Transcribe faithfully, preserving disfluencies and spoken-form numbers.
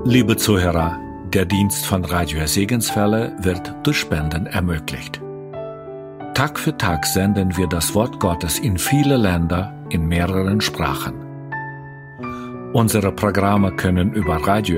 Liebe Zuhörer, der Dienst von Radio Segenswelle wird durch Spenden ermöglicht. Tag für Tag senden wir das Wort Gottes in viele Länder in mehreren Sprachen. Unsere Programme können über Radio